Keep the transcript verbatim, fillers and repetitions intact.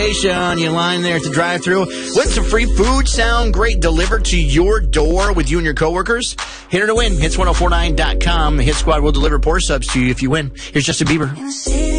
You line there at the drive-thru. Win some free food, sound great, delivered to your door with you and your coworkers. Hit her to win. hits ten forty-nine dot com. The Hit Squad will deliver Porsche subs to you if you win. Here's Justin Bieber.